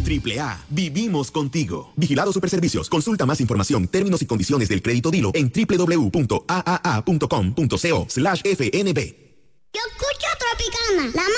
AAA, vivimos contigo. Vigilado Superservicios. Consulta más información, términos y condiciones del crédito Dilo en www.aaa.com.co/fnb. Yo escucho Tropicana, la